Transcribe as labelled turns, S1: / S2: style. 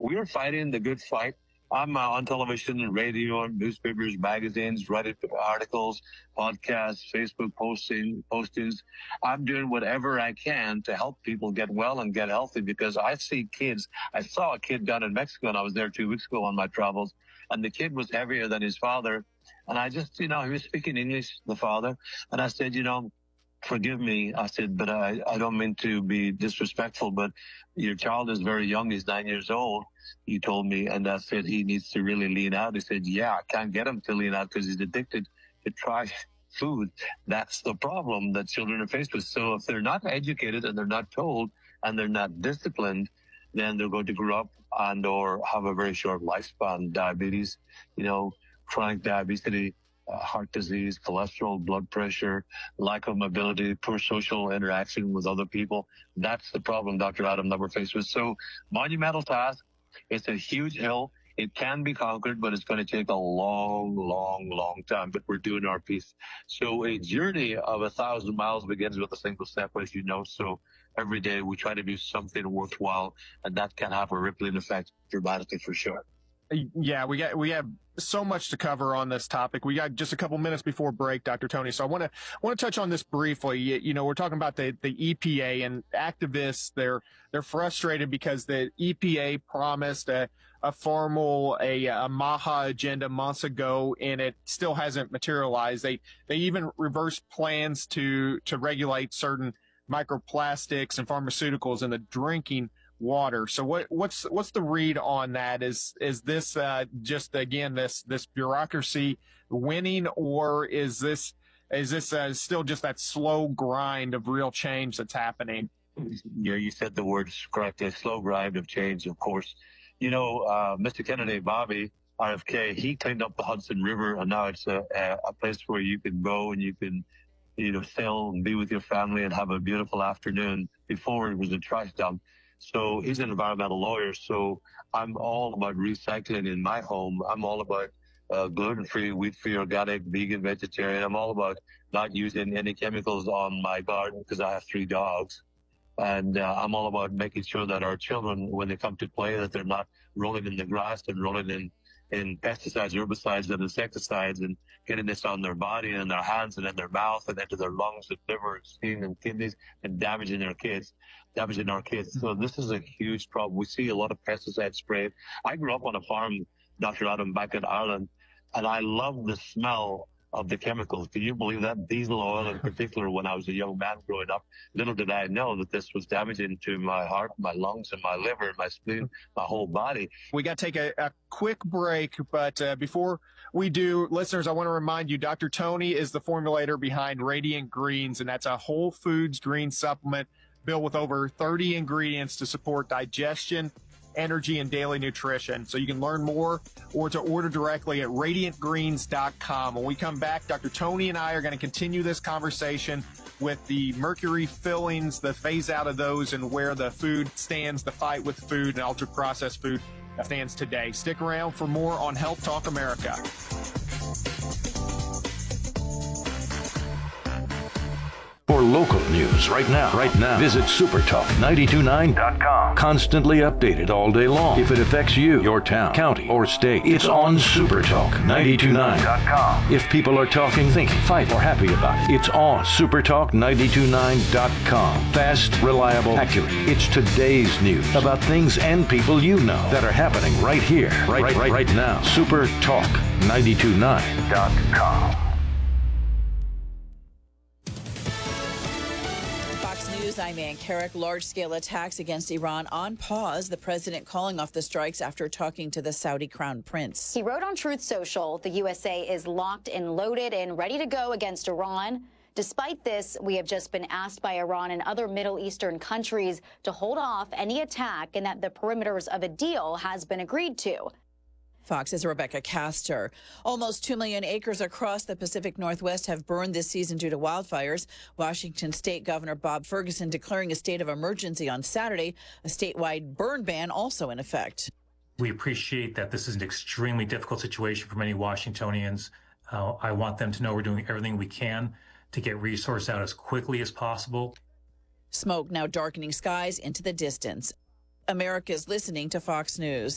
S1: we're fighting the good fight. I'm on television and radio, newspapers, magazines, Reddit articles, podcasts, Facebook postings. I'm doing whatever I can to help people get well and get healthy because I see kids. I saw a kid down in Mexico, and I was there 2 weeks ago on my travels, and the kid was heavier than his father. And I just, he was speaking English, the father, and I said, forgive me. I said, but I don't mean to be disrespectful, but your child is very young. He's 9 years old, you told me. And I said, he needs to really lean out. He said, yeah, I can't get him to lean out because he's addicted to trash food. That's the problem that children are faced with. So if they're not educated and they're not told and they're not disciplined, then they're going to grow up and or have a very short lifespan, diabetes, chronic diabetes, heart disease, cholesterol, blood pressure, lack of mobility, poor social interaction with other people. That's the problem, Dr. Adam, that we're faced with. So monumental task. It's a huge hill. It can be conquered, but it's going to take a long, long, long time. But we're doing our piece. So a journey of 1,000 miles begins with a single step, as you know. So every day we try to do something worthwhile, and that can have a rippling effect dramatically for sure.
S2: Yeah, we have so much to cover on this topic. We got just a couple minutes before break, Dr. Tony. So I want to touch on this briefly. We're talking about the EPA and activists. They're frustrated because the EPA promised a formal MAHA agenda months ago, and it still hasn't materialized. They even reversed plans to regulate certain microplastics and pharmaceuticals in the drinking water. So what's the read on that? Is this just again this bureaucracy winning, or is this still just that slow grind of real change that's happening?
S1: Yeah, you said the words correctly. A slow grind of change, of course. Mr. Kennedy, Bobby, RFK, he cleaned up the Hudson River, and now it's a place where you can go and you can sail and be with your family and have a beautiful afternoon. Before it was a trash dump. So he's an environmental lawyer. So I'm all about recycling in my home. I'm all about gluten-free, wheat-free, organic, vegan, vegetarian. I'm all about not using any chemicals on my garden because I have 3 dogs. And I'm all about making sure that our children, when they come to play, that they're not rolling in the grass and rolling in pesticides, herbicides, and insecticides, and getting this on their body and their hands and in their mouth and into their lungs and liver and spleen and kidneys and damaging our kids. So this is a huge problem. We see a lot of pesticide spray. I grew up on a farm, Dr. Adam, back in Ireland, and I love the smell of the chemicals. Can you believe that? Diesel oil in particular, when I was a young man growing up, little did I know that this was damaging to my heart, my lungs, and my liver, my spleen, my whole body.
S2: We got to take a quick break, but before we do, listeners, I want to remind you, Dr. Tony is the formulator behind Radiant Greens, and that's a whole foods green supplement built with over 30 ingredients to support digestion, energy, and daily nutrition. So you can learn more or to order directly at radiantgreens.com. When we come back, Dr. Tony and I are going to continue this conversation with the mercury fillings, the phase out of those, and where the food stands, the fight with food and ultra processed food stands today. Stick around for more on Health Talk America.
S3: For local news right now, visit supertalk929.com. Constantly updated all day long. If it affects you, your town, county, or state, it's on supertalk929.com. If people are talking, thinking, fight, or happy about it, it's on supertalk929.com. Fast, reliable, accurate. It's today's news about things and people you know that are happening right here, right now. supertalk929.com.
S4: I'm Ann Carrick. Large-scale attacks against Iran on pause. The president calling off the strikes after talking to the Saudi crown prince.
S5: He wrote on Truth Social, the USA is locked and loaded and ready to go against Iran. Despite this, we have just been asked by Iran and other Middle Eastern countries to hold off any attack and that the perimeters of a deal has been agreed to.
S4: Fox's Rebecca Castor. Almost 2 million acres across the Pacific Northwest have burned this season due to wildfires. Washington State Governor Bob Ferguson declaring a state of emergency on Saturday, a statewide burn ban also in effect.
S6: We appreciate that this is an extremely difficult situation for many Washingtonians. I want them to know we're doing everything we can to get resources out as quickly as possible.
S4: Smoke now darkening skies into the distance. America's listening to Fox News.